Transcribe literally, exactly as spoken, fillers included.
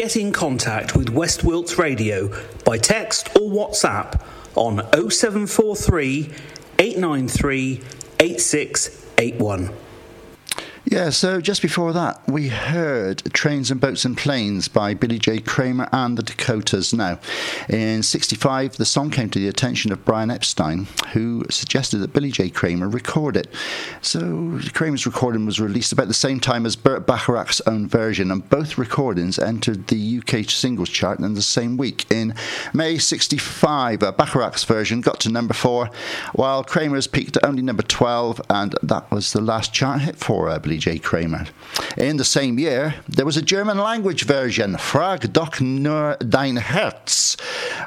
get in contact with West Wilts Radio by text or WhatsApp on oh seven four three, eight nine three, eight six eight one. Yeah, so just before that, we heard Trains and Boats and Planes by Billy J. Kramer and the Dakotas. Now, in sixty-five, the song came to the attention of Brian Epstein, who suggested that Billy J. Kramer record it. So Kramer's recording was released about the same time as Burt Bacharach's own version, and both recordings entered the U K singles chart in the same week. In May sixty-five, uh, Bacharach's version got to number four, while Kramer's peaked at only number twelve, and that was the last chart hit for uh, Billy J. Kramer. In the same year, there was a German language version, Frag doch nur dein Herz,